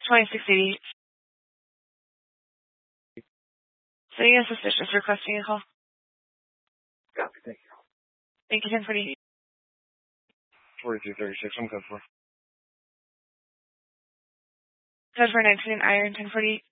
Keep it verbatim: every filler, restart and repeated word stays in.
twenty-six eighty-eight. Sitting in suspicious, requesting a call. Copy, thank you. Thank you, ten forty-eight. forty-two thirty-six, I'm good for. Code for nineteen, Iron, ten forty-eight.